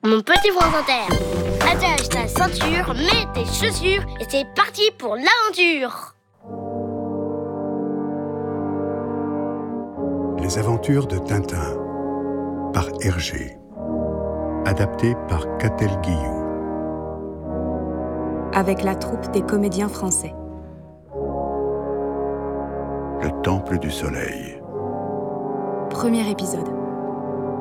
Mon petit France Inter, attache ta ceinture, mets tes chaussures et c'est parti pour l'aventure. Les aventures de Tintin par Hergé. Adapté par Catel Guillou. Avec la troupe des comédiens français. Le Temple du Soleil. Premier épisode.